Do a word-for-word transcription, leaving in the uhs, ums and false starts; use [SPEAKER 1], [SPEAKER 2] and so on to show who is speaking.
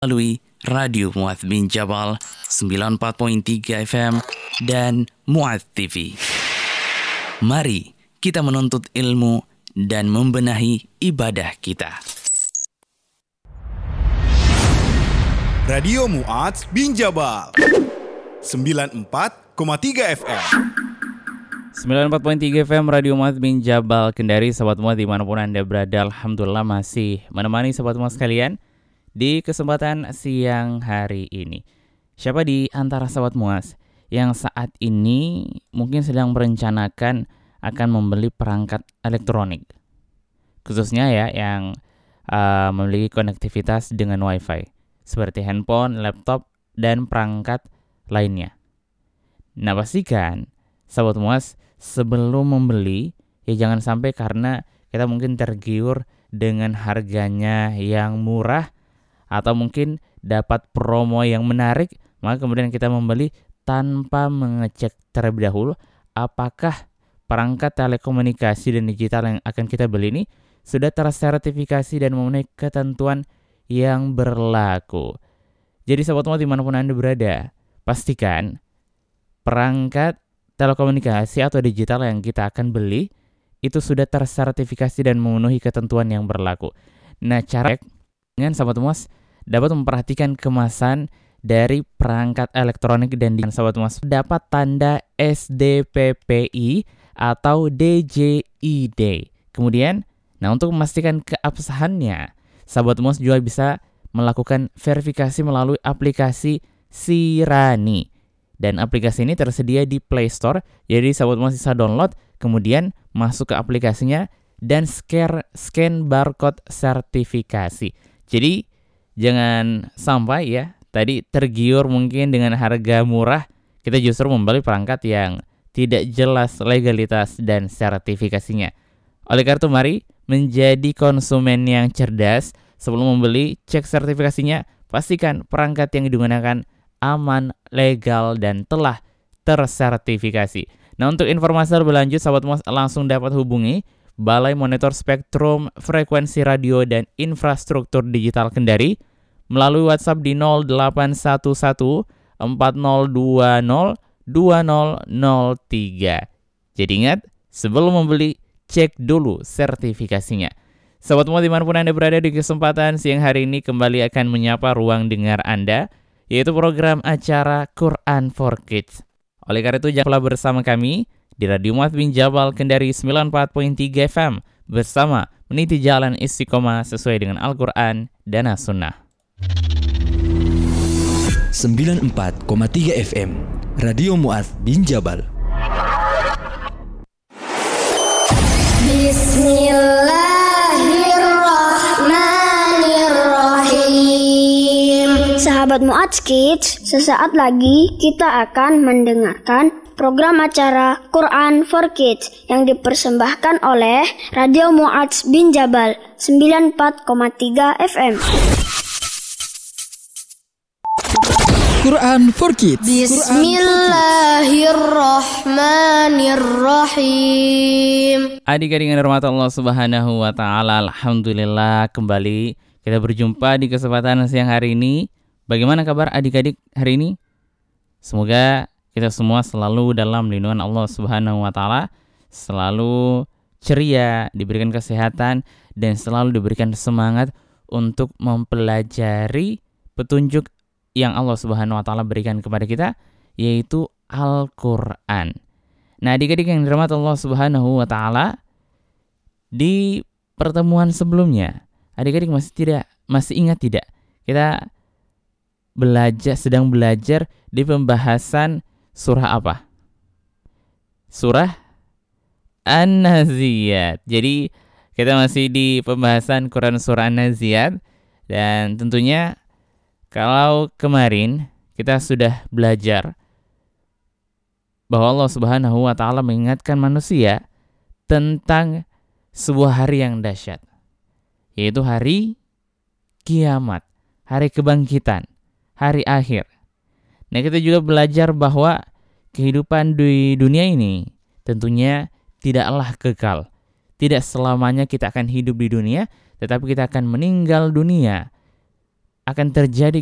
[SPEAKER 1] melalui Radio Mu'adz bin Jabal sembilan puluh empat koma tiga F M dan Mu'adz T V. Mari kita menuntut ilmu dan membenahi ibadah kita.
[SPEAKER 2] Radio Mu'adz bin Jabal sembilan puluh empat koma tiga F M.
[SPEAKER 3] sembilan puluh empat koma tiga F M Radio Mu'adz bin Jabal Kendari. Sahabat Mu'adz dimanapun Anda berada, alhamdulillah masih menemani sahabat Mu'adz sekalian di kesempatan siang hari ini. Siapa di antara sahabat Mu'adz yang saat ini mungkin sedang merencanakan akan membeli perangkat elektronik, khususnya ya yang uh, memiliki konektivitas dengan Wi-Fi seperti handphone, laptop, dan perangkat lainnya. Nah, pastikan sahabat Mu'adz sebelum membeli ya jangan sampai karena kita mungkin tergiur dengan harganya yang murah atau mungkin dapat promo yang menarik, maka kemudian kita membeli tanpa mengecek terlebih dahulu apakah perangkat telekomunikasi dan digital yang akan kita beli ini sudah tersertifikasi dan memenuhi ketentuan yang berlaku. Jadi sahabat Mu'adz dimanapun Anda berada, pastikan perangkat telekomunikasi atau digital yang kita akan beli itu sudah tersertifikasi dan memenuhi ketentuan yang berlaku. Nah, cara dengan sahabat Mu'adz dapat memperhatikan kemasan dari perangkat elektronik dan di sahabat Mu'adz dapat tanda S D P P I atau D J I D. Kemudian, nah untuk memastikan keabsahannya, sahabat Mu'adz juga bisa melakukan verifikasi melalui aplikasi Sirani. Dan aplikasi ini tersedia di Play Store, jadi sahabat Mu'adz bisa download, kemudian masuk ke aplikasinya dan scan, scan barcode sertifikasi. Jadi jangan sampai ya tadi tergiur mungkin dengan harga murah, kita justru membeli perangkat yang tidak jelas legalitas dan sertifikasinya. Oleh karena itu mari menjadi konsumen yang cerdas. Sebelum membeli, cek sertifikasinya, pastikan perangkat yang digunakan aman, legal, dan telah tersertifikasi. Nah, untuk informasi lebih lanjut, sahabat Mu'adz langsung dapat hubungi Balai Monitor Spektrum, Frekuensi Radio, dan Infrastruktur Digital Kendari melalui WhatsApp di nol delapan satu satu empat nol dua nol dua nol nol tiga. Jadi ingat, sebelum membeli, cek dulu sertifikasinya. Sahabat Mu'adz dimanapun Anda berada, di kesempatan siang hari ini kembali akan menyapa ruang dengar Anda, yaitu program acara Quran for Kids. Oleh karena itu, janganlah bersama kami di Radio Mu'adz bin Jabal Kendari sembilan puluh empat koma tiga F M bersama meniti jalan istiqomah sesuai dengan Al-Quran dan As-Sunnah.
[SPEAKER 4] sembilan puluh empat koma tiga F M Radio Mu'adz bin Jabal.
[SPEAKER 5] Bismillahirrahmanirrahim. Sahabat Mu'adz Kids, sesaat lagi kita akan mendengarkan program acara Quran for Kids yang dipersembahkan oleh Radio Mu'adz bin Jabal sembilan puluh empat koma tiga F M.
[SPEAKER 4] Quran for Kids.
[SPEAKER 5] Bismillahirrahmanirrahim.
[SPEAKER 3] Adik-adik yang dirahmati Allah Subhanahu wa taala, alhamdulillah kembali kita berjumpa di kesempatan siang hari ini. Bagaimana kabar adik-adik hari ini? Semoga kita semua selalu dalam lindungan Allah Subhanahu wa taala, selalu ceria, diberikan kesehatan dan selalu diberikan semangat untuk mempelajari petunjuk yang Allah Subhanahu wa taala berikan kepada kita, yaitu Al-Qur'an. Nah, adik-adik yang dirahmati Allah Subhanahu wa taala, di pertemuan sebelumnya, adik-adik masih tidak masih ingat tidak? Kita belajar sedang belajar di pembahasan surah apa? Surah An-Naziat. Jadi, kita masih di pembahasan Quran surah An-Naziat, dan tentunya kalau kemarin kita sudah belajar bahwa Allah Subhanahu wa taala mengingatkan manusia tentang sebuah hari yang dahsyat, yaitu hari kiamat, hari kebangkitan, hari akhir. Nah, kita juga belajar bahwa kehidupan di dunia ini tentunya tidaklah kekal. Tidak selamanya kita akan hidup di dunia, tetapi kita akan meninggal dunia akan terjadi